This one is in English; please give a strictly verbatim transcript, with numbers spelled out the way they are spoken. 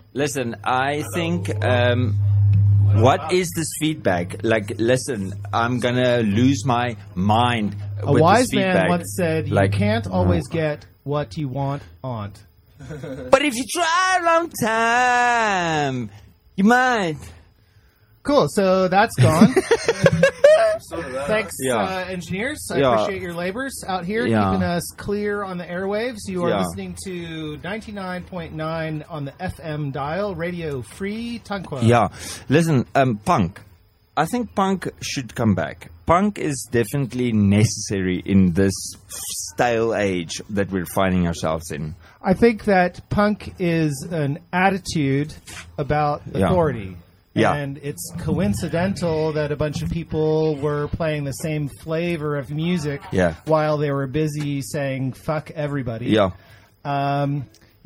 Listen, I think, um, what is this feedback? Like, listen, I'm going to lose my mind A with wise this feedback. man once said, you like, can't always get what you want, aunt. But if you try a long time, you might. Cool, so that's gone. Thanks, Yeah. uh, engineers. I Yeah. appreciate your labors out here, Yeah. keeping us clear on the airwaves. You are Yeah. listening to ninety-nine point nine on the F M dial, Radio Free Tanqua. Yeah. Listen, um, punk. I think punk should come back. Punk is definitely necessary in this stale age that we're finding ourselves in. I think that punk is an attitude about Yeah. authority. Yeah. And it's coincidental that a bunch of people were playing the same flavor of music Yeah. while they were busy saying, fuck everybody. Yeah. Um,